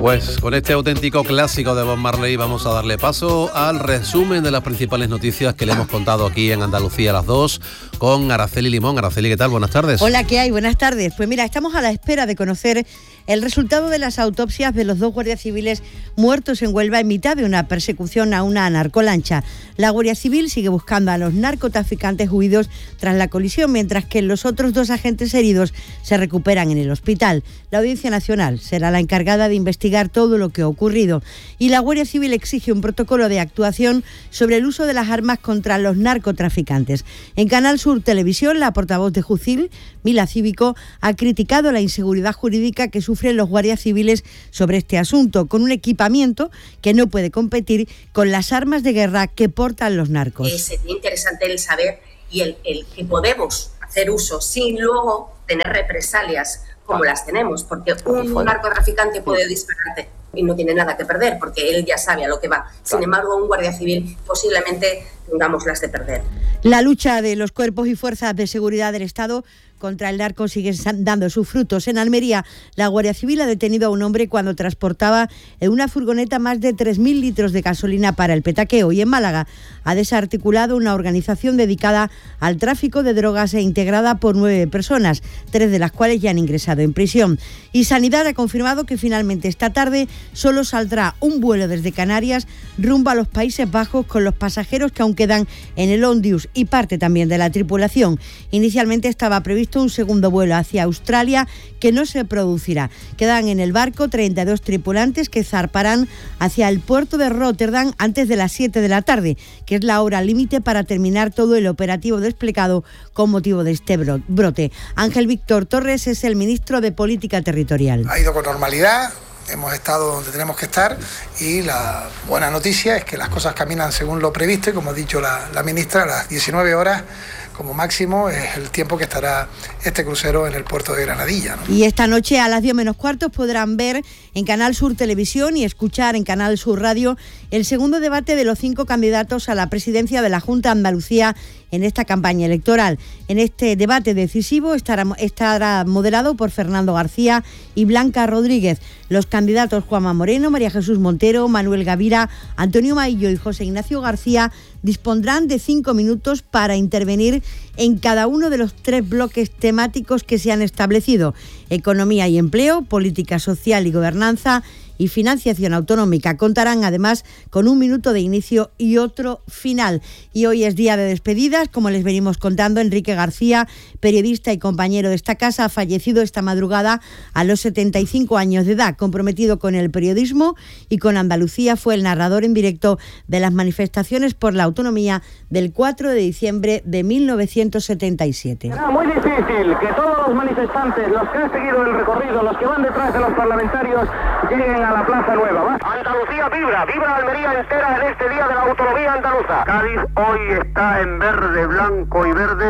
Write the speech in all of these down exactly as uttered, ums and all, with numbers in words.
Pues con este auténtico clásico de Bob Marley vamos a darle paso al resumen de las principales noticias que le hemos contado aquí en Andalucía a las dos con Araceli Limón. Araceli, ¿qué tal? Buenas tardes. Hola, ¿qué hay? Buenas tardes. Pues mira, estamos a la espera de conocer el resultado de las autopsias de los dos guardias civiles muertos en Huelva en mitad de una persecución a una narcolancha. La Guardia Civil sigue buscando a los narcotraficantes huidos tras la colisión, mientras que los otros dos agentes heridos se recuperan en el hospital. La Audiencia Nacional será la encargada de investigar todo lo que ha ocurrido y la Guardia Civil exige un protocolo de actuación sobre el uso de las armas contra los narcotraficantes. En Canal Sur Televisión, la portavoz de Jucil, Mila Cívico, ha criticado la inseguridad jurídica que sufren los guardias civiles sobre este asunto, con un equipamiento que no puede competir con las armas de guerra que portan los narcos. Eh, sería interesante el saber y el, el que podemos hacer uso sin luego tener represalias como las tenemos, porque un narcotraficante puede dispararte y no tiene nada que perder, porque él ya sabe a lo que va. Sin embargo, un guardia civil posiblemente tengamos las de perder. La lucha de los cuerpos y fuerzas de seguridad del Estado contra el narco sigue dando sus frutos. En Almería, la Guardia Civil ha detenido a un hombre cuando transportaba en una furgoneta más de tres mil litros de gasolina para el petaqueo. Y en Málaga ha desarticulado una organización dedicada al tráfico de drogas e integrada por nueve personas, tres de las cuales ya han ingresado en prisión. Y Sanidad ha confirmado que finalmente esta tarde solo saldrá un vuelo desde Canarias rumbo a los Países Bajos con los pasajeros que aún quedan en el Ondius y parte también de la tripulación. Inicialmente estaba previsto un segundo vuelo hacia Australia que no se producirá. Quedan en el barco treinta y dos tripulantes que zarparán hacia el puerto de Rotterdam antes de las siete de la tarde, que es la hora límite para terminar todo el operativo desplegado con motivo de este brote. Ángel Víctor Torres es el ministro de Política Territorial. Ha ido con normalidad. Hemos estado donde tenemos que estar y la buena noticia es que las cosas caminan según lo previsto y, como ha dicho la, la ministra, a las diecinueve horas como máximo es el tiempo que estará este crucero en el puerto de Granadilla, ¿no? Y esta noche a las diez menos cuartos podrán ver en Canal Sur Televisión y escuchar en Canal Sur Radio el segundo debate de los cinco candidatos a la presidencia de la Junta de Andalucía en esta campaña electoral. En este debate decisivo estará, estará moderado por Fernando García y Blanca Rodríguez. Los candidatos Juanma Moreno, María Jesús Montero, Manuel Gavira, Antonio Maillo y José Ignacio García dispondrán de cinco minutos para intervenir en cada uno de los tres bloques temáticos que se han establecido: economía y empleo, política social y gobernanza y financiación autonómica. Contarán además con un minuto de inicio y otro final. Y hoy es día de despedidas, como les venimos contando. Enrique García, periodista y compañero de esta casa, ha fallecido esta madrugada a los setenta y cinco años de edad. Comprometido con el periodismo y con Andalucía, fue el narrador en directo de las manifestaciones por la autonomía del cuatro de diciembre de mil novecientos setenta y siete. Será muy difícil que todos los manifestantes, los que han seguido el recorrido, los que van detrás de los parlamentarios, lleguen a la Plaza Nueva. ¿Va? Andalucía vibra, vibra Almería entera en este día de la autonomía andaluza. Cádiz hoy está en verde, blanco y verde.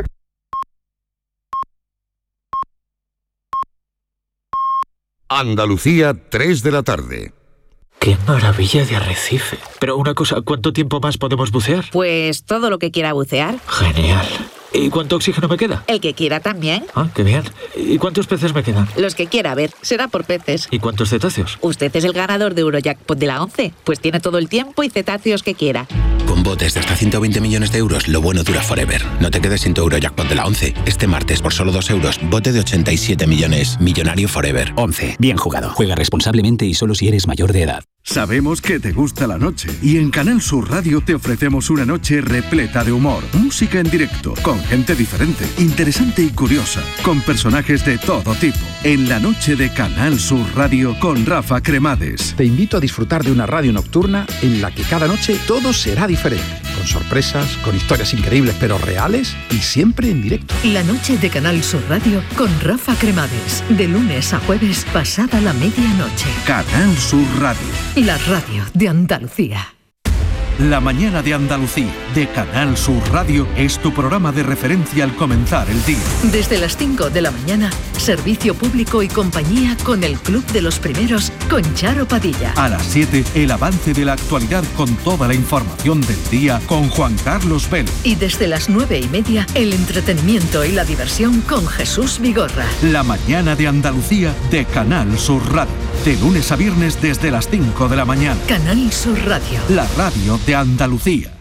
Andalucía, tres de la tarde. ¡Qué maravilla de arrecife! Pero una cosa, ¿cuánto tiempo más podemos bucear? Pues todo lo que quiera bucear. Genial. ¿Y cuánto oxígeno me queda? El que quiera también. Ah, qué bien. ¿Y cuántos peces me quedan? Los que quiera, a ver, será por peces. ¿Y cuántos cetáceos? Usted es el ganador de Eurojackpot de la once, pues tiene todo el tiempo y cetáceos que quiera. Con botes de hasta ciento veinte millones de euros, lo bueno dura forever. No te quedes sin tu Eurojackpot de la once. Este martes, por solo dos euros, bote de ochenta y siete millones. Millonario forever. once. Bien jugado. Juega responsablemente y solo si eres mayor de edad. Sabemos que te gusta la noche y en Canal Sur Radio te ofrecemos una noche repleta de humor, música en directo, con gente diferente, interesante y curiosa, con personajes de todo tipo. En la noche de Canal Sur Radio con Rafa Cremades. Te invito a disfrutar de una radio nocturna en la que cada noche todo será diferente, con sorpresas, con historias increíbles pero reales y siempre en directo. La noche de Canal Sur Radio con Rafa Cremades, de lunes a jueves pasada la medianoche. Canal Sur Radio. La radio de Andalucía. La mañana de Andalucía, de Canal Sur Radio, es tu programa de referencia al comenzar el día. Desde las cinco de la mañana, servicio público y compañía con el Club de los Primeros, con Charo Padilla. A las siete, el avance de la actualidad con toda la información del día, con Juan Carlos Vélez. Y desde las nueve y media, el entretenimiento y la diversión con Jesús Vigorra. La mañana de Andalucía, de Canal Sur Radio. De lunes a viernes desde las cinco de la mañana. Canal Sur Radio. La radio de Andalucía.